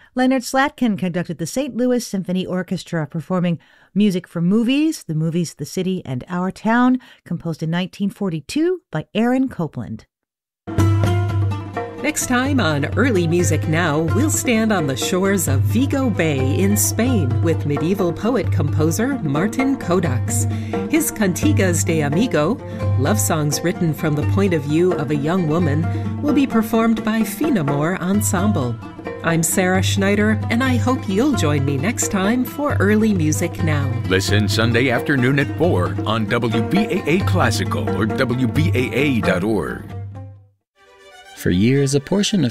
Leonard Slatkin conducted the St. Louis Symphony Orchestra, performing music for movies, The City, and Our Town, composed in 1942 by Aaron Copland. Next time on Early Music Now, we'll stand on the shores of Vigo Bay in Spain with medieval poet-composer Martin Codax. His Cantigas de Amigo, love songs written from the point of view of a young woman, will be performed by Finamore Ensemble. I'm Sarah Schneider, and I hope you'll join me next time for Early Music Now. Listen Sunday afternoon at 4 on WBAA Classical or WBAA.org. For years, a portion of